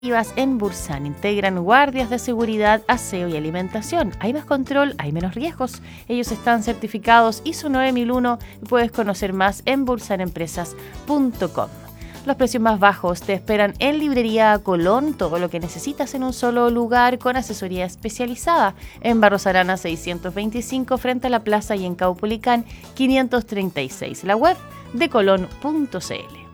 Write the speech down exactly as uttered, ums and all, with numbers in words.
En Bursan integran guardias de seguridad, aseo y alimentación. Hay más control, hay menos riesgos. Ellos están certificados I S O nueve mil uno y puedes conocer más en bursan empresas punto com. Los precios más bajos te esperan en Librería Colón, todo lo que necesitas en un solo lugar con asesoría especializada en Barros Arana seiscientos veinticinco frente a la plaza y en Caupolicán quinientos treinta y seis. La web de colón punto c l.